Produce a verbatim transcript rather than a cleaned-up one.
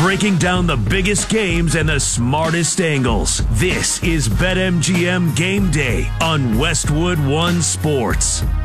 breaking down the biggest games and the smartest angles. This is BetMGM Game Day on Westwood One Sports.